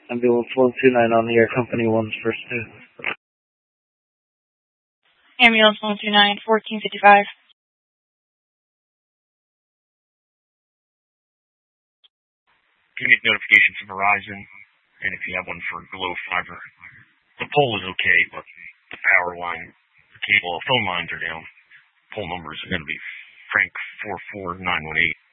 Ambulance 129 on the air, company 1's first two. Ambulance 129, 1455. You get notification from Verizon, and if you have one for Glow Fiber, the pole is okay, but the power line, the cable, phone lines are down. Pole numbers are going to be Frank 44918.